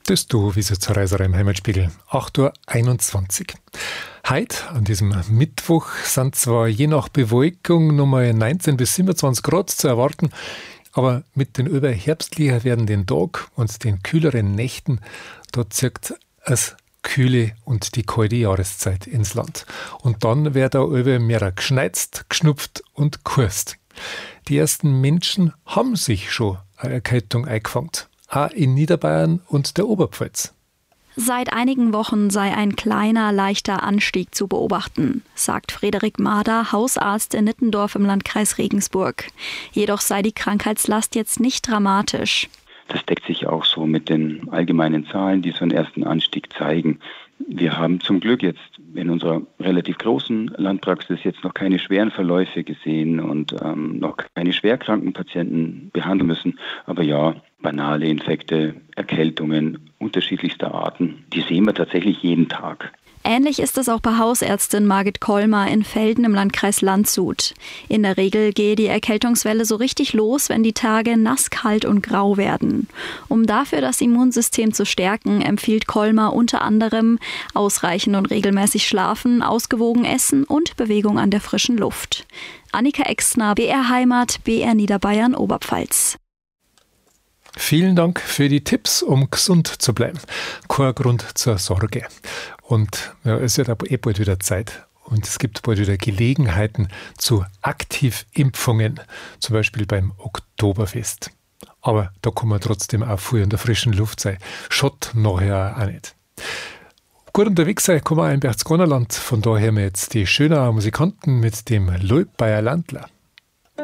Das Du, wie so zur Reiserei im Heimatspiegel, 8.21 Uhr. Heute, an diesem Mittwoch, sind zwar je nach Bewölkung nochmal 19 bis 27 Grad zu erwarten, aber mit den überherbstlicher werdenden Tag und den kühleren Nächten, da zirkt es kühle und die kalte Jahreszeit ins Land. Und dann wird da über mehr geschneizt, geschnupft und kurst. Die ersten Menschen haben sich schon eine Erkältung eingefangen. Auch in Niederbayern und der Oberpfalz. Seit einigen Wochen sei ein kleiner, leichter Anstieg zu beobachten, sagt Frederik Mader, Hausarzt in Nittendorf im Landkreis Regensburg. Jedoch sei die Krankheitslast jetzt nicht dramatisch. Das deckt sich auch so mit den allgemeinen Zahlen, die so einen ersten Anstieg zeigen. Wir haben zum Glück jetzt in unserer relativ großen Landpraxis jetzt noch keine schweren Verläufe gesehen und noch keine schwerkranken Patienten behandeln müssen. Aber ja, banale Infekte, Erkältungen unterschiedlichster Arten, die sehen wir tatsächlich jeden Tag. Ähnlich ist es auch bei Hausärztin Margit Kollmer in Velden im Landkreis Landshut. In der Regel gehe die Erkältungswelle so richtig los, wenn die Tage nass, kalt und grau werden. Um dafür das Immunsystem zu stärken, empfiehlt Kollmer unter anderem ausreichend und regelmäßig schlafen, ausgewogen essen und Bewegung an der frischen Luft. Annika Exner, BR Heimat, BR Niederbayern, Oberpfalz. Vielen Dank für die Tipps, um gesund zu bleiben. Kein Grund zur Sorge. Und ja, es wird aber bald wieder Zeit. Und es gibt bald wieder Gelegenheiten zu Aktivimpfungen, zum Beispiel beim Oktoberfest. Aber da kann man trotzdem auch viel in der frischen Luft sein. Schott nachher auch nicht. Gut unterwegs sein kann man auch im Berchtesgadenerland. Von daher haben wir jetzt die schönen Musikanten mit dem Lulpbayer Landler.